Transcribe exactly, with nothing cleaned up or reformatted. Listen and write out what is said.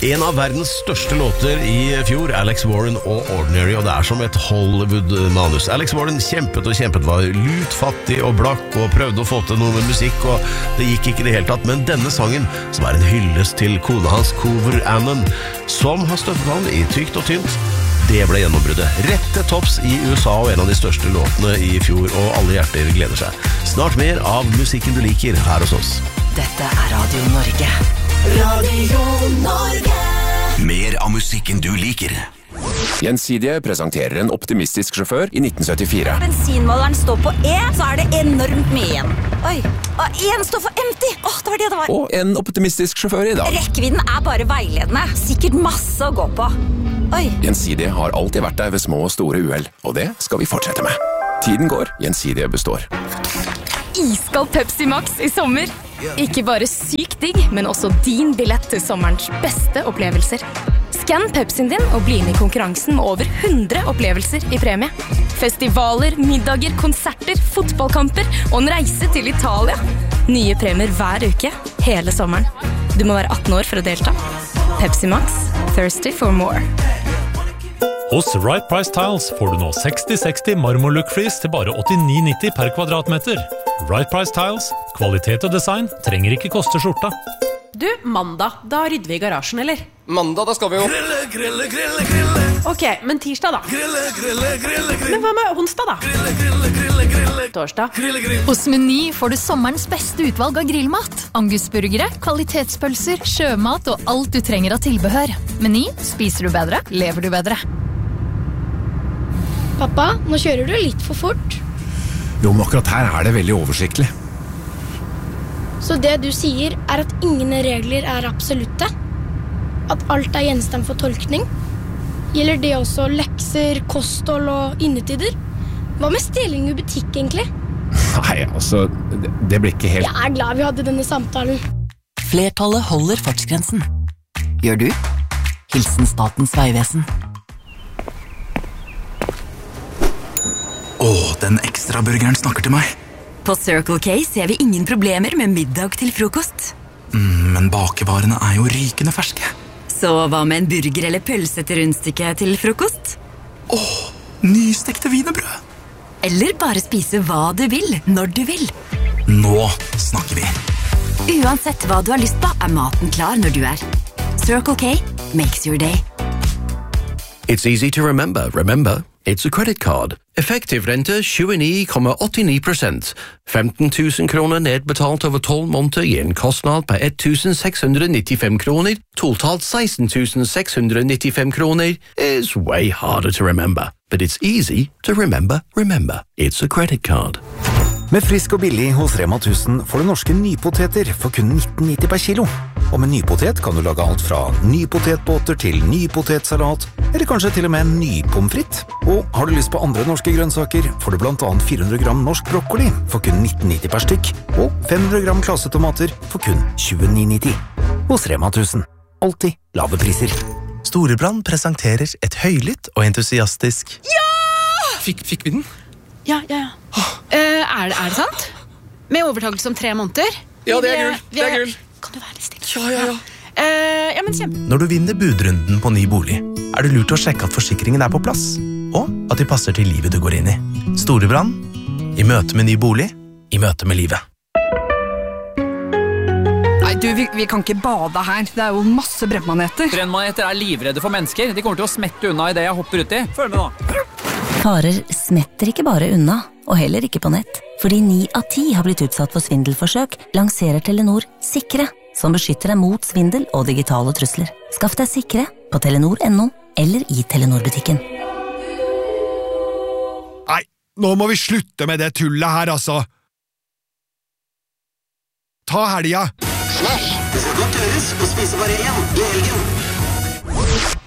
En av verdens største låter i fjor, Alex Warren og Ordinary, og det er som et Hollywood-manus. Alex Warren kjempet og kjempet, var lutfattig og blakk og prøvde å få til noe med musikk, og det gikk ikke det helt tatt. Men denne sangen, som er en hyllest til kona hans, Cover Annan, som har støttet han i tykt og tynt, det ble gjennombruddet. Rett til topps i U S A og en av de største låtene i fjor, og alle hjerter gleder seg. Snart mer av musikken du liker her hos oss. Dette er Radio Norge. Radio Norge. Mer av musikken du liker. Gjensidige presenterer en optimistisk sjåfør i nitten syttifire. Bensinmåleren står på E, så er det enormt mye igjen. Oi, og en står for empty. Åh, det var det det var. Og en optimistisk sjåfør i dag. Rekkevidden er bare veiledende. Sikkert masse å gå på. Oi. Gjensidige har alltid vært der ved små og store uheld, og det skal vi fortsette med. Tiden går, Gjensidige består. Iskald Pepsi Max i sommer. Ikke bare sykt digg, men også din billett til sommerens beste opplevelser. Skann Pepsien din og bli med i konkurransen med over hundre opplevelser i premie. Festivaler, middager, konserter, fotballkamper og en reise til Italia. Nye premier hver uke, hele sommeren. Du må være atten år for å delta. Pepsi Max, thirsty for more. Hos Right Price Tiles får du nå seksti seksti marmorlook-flis til bare åttini nitti per kvadratmeter. Right Price Tiles, kvalitet og design trenger ikke koste skjorta. Du, mandag, da rydder vi i garasjen, eller? Mandag, da skal vi jo Grille, grille, grille, grille. Ok, men tirsdag da? Grille, grille, grille, grille. Men hva med onsdag da? Grille, grille, grille, grille. Torsdag? Grille, grille. Hos Meny får du sommerens beste utvalg av grillmat. Angusburgere, kvalitetspølser, sjømat og alt du trenger av tilbehør. Meny, spiser du bedre, lever du bedre. Pappa, nå kjører du litt for fort. Jo, men akkurat her er det veldig oversiktlig. Så det du sier er at ingen regler er absolutte? At alt er gjenstand for tolkning? Gjelder det også lekser, kosthold og innetider? Hva med stjeling i butikk egentlig? Nei, altså, det, det blir ikke helt... Jeg er glad vi hadde denne samtalen. Flertallet holder fartsgrensen. Gjør du? Hilsen Statens Vegvesen. Åh, den ekstra burgeren snakker til meg. På Circle K ser vi ingen problemer med middag til frokost. Mm, men bakevarene er jo rykende ferske. Så hva med en burger eller pølse til rundstykke til frokost? Åh, nystekte wienerbrød. Eller bare spise hva du vil, når du vil. Nå snakker vi. Uansett hva du har lyst på, er maten klar når du er. Circle K makes your day. It's easy to remember. Remember, it's a credit card. Effektiv rente tjueni komma åttini prosent. femten tusen kroner nedbetalt over tolv måneder gir en kostnad på ett tusen seks hundre nittifem kroner. Totalt seksten tusen seks hundre nittifem kroner is way harder to remember. But it's easy to remember. Remember, it's a credit card. Med frisk og billig hos Rema tusen får du norske nypoteter for kun nitten nitti per kilo. Og med nypotet kan du lage alt fra nypotetbåter til nypotetsalat, eller kanskje til og med nypomfritt. Og har du lyst på andre norske grønnsaker, får du blant annet fire hundre gram norsk brokkoli for kun nitten nitti per stykk, og fem hundre gram klassetomater for kun tjueni nitti. Hos Rema tusen. Alltid lave priser. Storebrand presenterer et høylytt og entusiastisk... Ja! Fikk, fikk vi den? Ja, ja, ja. Uh, er, det, er det sant? Med overtakelse om tre måneder? Ja, det er gull. Det er gull. Kan du være litt stille? Ja, ja, ja. Uh, ja, men kjempe. Når du vinner budrunden på ny bolig, er det lurt å sjekke at forsikringen er på plass, og at de passer til livet du går inn i. Storebrand, i møte med ny bolig, i møte med livet. Nei, du, vi, vi kan ikke bade her. Det er jo masse brennmaneter. Brennmaneter er livredde for mennesker. De kommer til å smette unna i det jeg hopper ut i. Følg med nå. Farer smetter ikke bare unna, og heller ikke på nett. Fordi ni av ti har blitt utsatt for svindelforsøk, lanserer Telenor Sikre, som beskytter deg mot svindel og digitale trusler. Skaff deg Sikre på telenor punktum no eller i Telenor-butikken. Nei, nå må vi slutte med det tullet her, altså. Ta helga. Smash! Det skal godt gjøres å spise bare én i helgen.